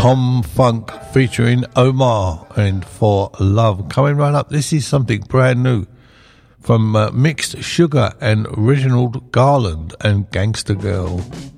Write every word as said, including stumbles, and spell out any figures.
Tom Funk featuring Omar and For Love. Coming right up, this is something brand new from uh, Mixed Sugar and Reginald Garland and Gangster Girl.